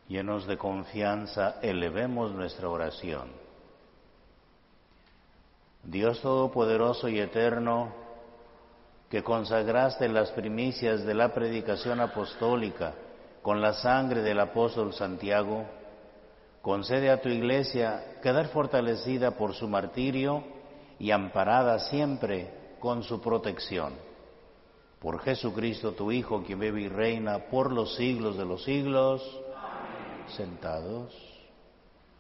Llenos de confianza, elevemos nuestra oración. Dios Todopoderoso y Eterno, que consagraste las primicias de la predicación apostólica con la sangre del apóstol Santiago, concede a tu Iglesia quedar fortalecida por su martirio y amparada siempre con su protección. Por Jesucristo, tu Hijo, quien vive y reina por los siglos de los siglos. Amén. Sentados.